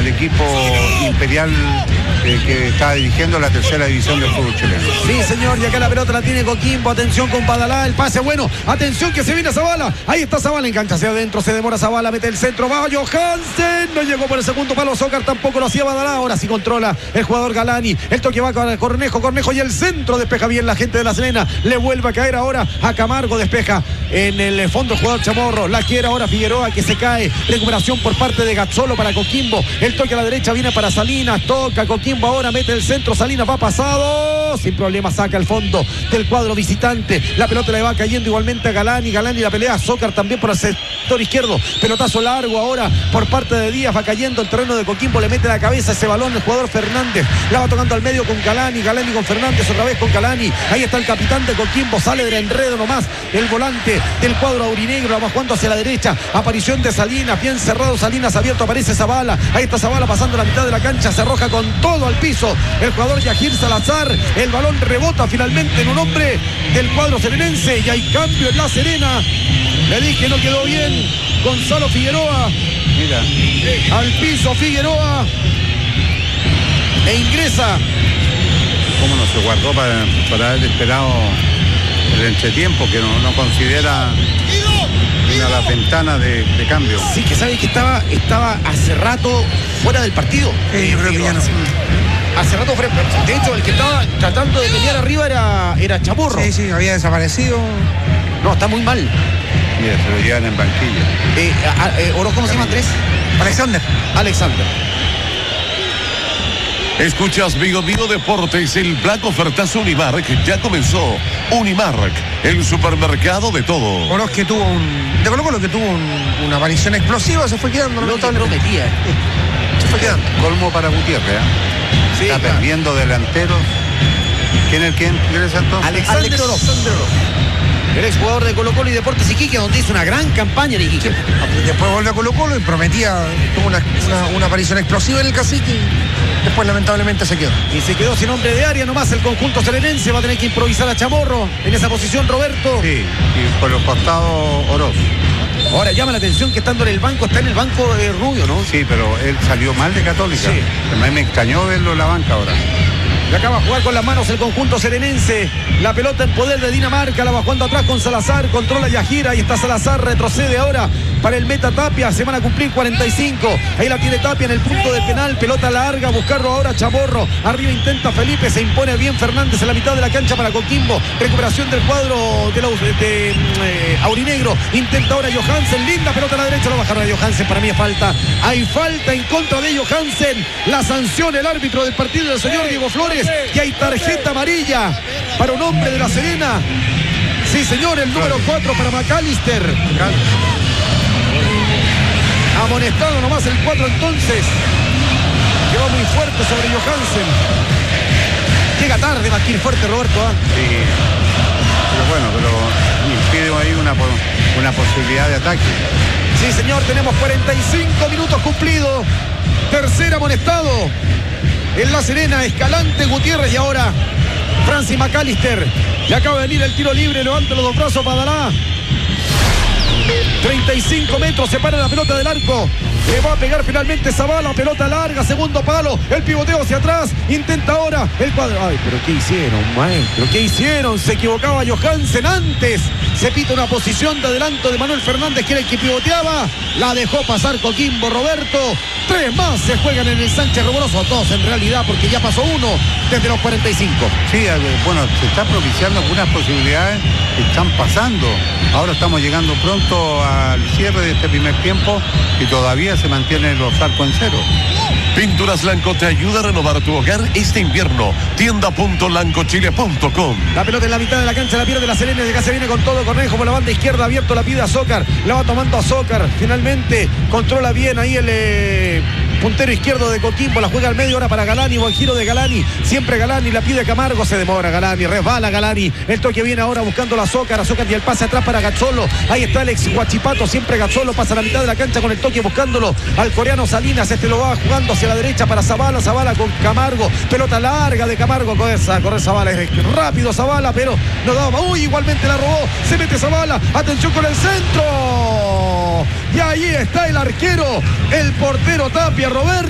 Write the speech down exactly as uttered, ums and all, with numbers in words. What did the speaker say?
al equipo imperial eh, que está dirigiendo la tercera división del fútbol chileno. Sí, señor, y acá la pelota la tiene Coquimbo. Atención con Badalá, el pase bueno. Atención que se viene Zavala. Ahí está Zavala, engancha hacia adentro, se demora Zavala, mete el centro, va Johansen. No llegó por el segundo palo Zócar, tampoco lo hacía Badalá. Ahora sí controla el jugador Galani. El toque va con Cornejo, Cornejo y el centro despeja bien la gente de La Serena. Le vuelve a caer ahora a Camargo, despeja en el fondo el jugador Chamorro. La quiere ahora Figueroa que se cae. Recuperación por parte de Gazzolo para Coquimbo. El toque a la derecha viene para Salinas. Toca Coquimbo ahora, mete el centro. Salinas va pasado. Sin problema saca el fondo del cuadro visitante. La pelota le va cayendo igualmente a Galani. Galani la pelea. Zócar también por el sector izquierdo. Pelotazo largo ahora por parte de Díaz. Va cayendo el terreno de Coquimbo. Le mete la cabeza ese balón el jugador Fernández. La va tocando al medio con Galani. Galani con Fernández. Otra vez con Galani. Ahí está el capitán de Coquimbo. Sale del enredo nomás. El volante del cuadro aurinegro. La va jugando hacia la derecha. Aparición de Salinas. Bien cerrado Salinas. Abierto aparece Zavala. Ahí está Zavala pasando la mitad de la cancha. Se arroja con todo al piso. El jugador Yajir Salazar. El balón rebota finalmente en un hombre del cuadro serenense. Y hay cambio en La Serena. Le dije no quedó bien. Gonzalo Figueroa. Mira. Al piso Figueroa. E ingresa. ¿Cómo no se guardó para, para haber esperado el entretiempo? Que no, no considera una la ventana de, de cambio. Sí, que sabe que estaba, estaba hace rato fuera del partido. Sí, yo creo que ya no. Hace rato fuera. De hecho, el que estaba tratando de pelear arriba era, era Chamorro. Sí, sí, había desaparecido. No, está muy mal. Mira, se lo llevan en banquilla. Eh, a, eh, Oro, ¿cómo se llama Andrés? Alexander. Alexander. Escuchas Vigo Vigo Deportes, el Black Ofertazo Unimark ya comenzó. Unimark, el supermercado de todo. Oroz que tuvo un. De Colo Colo que tuvo un, una aparición explosiva, se fue quedando. Lo que prometía. Se fue quedando. Colmo para Gutiérrez, ¿eh? Sí, está claro. perdiendo delanteros. ¿Quién es el que ingresa entonces? Alexander Oroz. El exjugador de Colo Colo y Deportes Iquique, donde hizo una gran campaña en Iquique. Después volvió a Colo Colo y prometía, tuvo una, una, una aparición explosiva en el cacique y después lamentablemente se quedó. Y se quedó sin hombre de área nomás el conjunto serenense. Va a tener que improvisar a Chamorro en esa posición, Roberto. Sí, y por los costados Oroz. Ahora llama la atención que estando en el banco, está en el banco eh, Rubio, ¿no? Sí, pero él salió mal de Católica. Sí. A mí me extrañó verlo en la banca ahora. Y acaba a jugar con las manos el conjunto serenense. La pelota en poder de Dinamarca. La va jugando atrás con Salazar. Controla Yajira. Y está Salazar. Retrocede ahora para el meta Tapia. Se van a cumplir cuarenta y cinco. Ahí la tiene Tapia en el punto de penal. Pelota larga. Buscarlo ahora Chamorro. Arriba intenta Felipe. Se impone bien Fernández en la mitad de la cancha para Coquimbo. Recuperación del cuadro de, la, de, de eh, Aurinegro. Intenta ahora Johansen. Linda pelota a la derecha. Lo bajaron a Johansen. Para mí es falta. Hay falta en contra de Johansen. La sanción el árbitro del partido del señor Diego Flores. Y hay tarjeta amarilla para un hombre de La Serena. Sí, señor, el número cuatro para McAllister. Amonestado nomás el cuatro entonces. Quedó muy fuerte sobre Johansen. Llega tarde Marquín fuerte, Roberto. ¿eh? Sí, pero bueno, pero impide ahí una, una posibilidad de ataque. Sí, señor, tenemos cuarenta y cinco minutos cumplidos. Tercer amonestado en La Serena, Escalante, Gutiérrez y ahora Francis McAllister. Le acaba de venir el tiro libre, levanta los dos brazos para Badalá. treinta y cinco metros, separa la pelota del arco. Le va a pegar finalmente Zavala, pelota larga, segundo palo, el pivoteo hacia atrás, intenta ahora el cuadro. Ay, pero ¿qué hicieron, maestro? ¿Qué hicieron? Se equivocaba Johansen antes. Se pita una posición de adelanto de Manuel Fernández, que era el que pivoteaba. La dejó pasar Coquimbo, Roberto. Tres más se juegan en el Sánchez Ruboroso, dos en realidad, porque ya pasó uno desde los cuarenta y cinco. Sí, bueno, se está propiciando algunas posibilidades que están pasando. Ahora estamos llegando pronto al cierre de este primer tiempo y todavía se mantienen los arcos en cero. Pinturas Lanco te ayuda a renovar tu hogar este invierno. tienda punto lancochile punto com. La pelota en la mitad de la cancha, la pierde La Serena, de acá se viene con todo Cornejo por la banda izquierda, abierto, la pide a Zócar, la va tomando a Zócar, finalmente controla bien ahí el eh, puntero izquierdo de Coquimbo, la juega al medio ahora para Galani, buen giro de Galani, siempre Galani, la pide Camargo, se demora Galani, resbala Galani, el toque viene ahora buscando a Zócar, a Zócar y el pase atrás para Gazzolo, ahí está el ex Guachipato, siempre Gazzolo pasa a la mitad de la cancha con el toque buscándolo al coreano Salinas, este lo va jugando hacia la derecha para Zavala, Zavala con Camargo, pelota larga de Camargo, corre, corre Zavala, es rápido Zavala, pero no daba, uy, igualmente la robó, se mete Zavala, atención con el centro, y ahí está el arquero, el portero Tapia, Roberto.